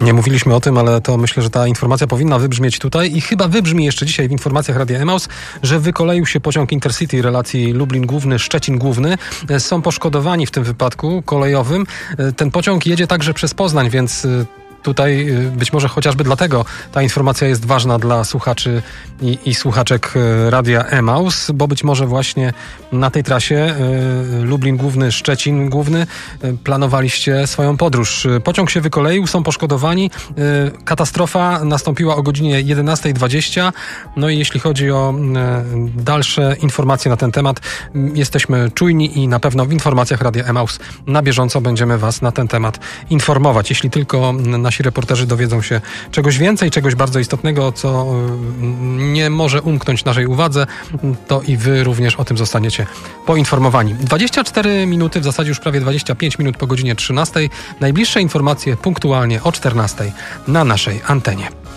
Nie mówiliśmy o tym, ale to myślę, że ta informacja powinna wybrzmieć tutaj i chyba wybrzmi jeszcze dzisiaj w informacjach Radia Emaus, że wykoleił się pociąg Intercity relacji Lublin Główny, Szczecin Główny. Są poszkodowani w tym wypadku kolejowym. Ten pociąg jedzie także przez Poznań, więc tutaj być może chociażby dlatego ta informacja jest ważna dla słuchaczy i słuchaczek Radia Emaus, bo być może właśnie na tej trasie Lublin Główny, Szczecin Główny planowaliście swoją podróż. Pociąg się wykoleił, są poszkodowani. Katastrofa nastąpiła o godzinie 11:20. No i jeśli chodzi o dalsze informacje na ten temat, jesteśmy czujni i na pewno w informacjach Radia Emaus na bieżąco będziemy Was na ten temat informować. Jeśli tylko nasi reporterzy dowiedzą się czegoś więcej, czegoś bardzo istotnego, co nie może umknąć naszej uwadze, to i Wy również o tym zostaniecie poinformowani. 24 minuty, w zasadzie już prawie 25 minut po godzinie 13. Najbliższe informacje punktualnie o 14 na naszej antenie.